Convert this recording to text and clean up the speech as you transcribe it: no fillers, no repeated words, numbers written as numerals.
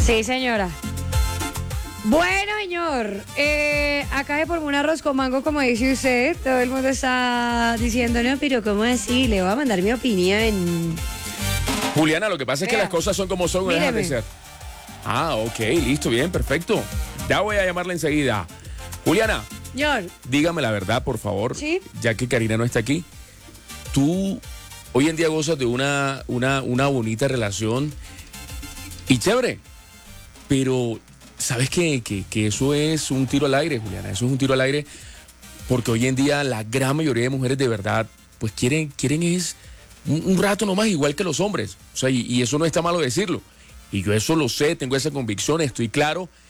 Sí, señora. Bueno, señor, acá de por un arroz con mango, como dice usted, todo el mundo está diciendo, no, pero ¿cómo así? Le voy a mandar mi opinión. Juliana, lo que pasa es que Vea. las cosas son como son, no dejan de Míreme. ser. Ah, ok, listo, bien, perfecto. Ya voy a llamarla enseguida. Juliana, Señor, dígame la verdad, por favor, Sí. ya que Karina no está aquí. Tú hoy en día gozas de una bonita relación y chévere, pero sabes que eso es un tiro al aire, Juliana, eso es un tiro al aire porque hoy en día la gran mayoría de mujeres de verdad pues quieren es un rato nomás igual que los hombres, o sea, y eso no está malo decirlo, y yo eso lo sé, tengo esa convicción, estoy claro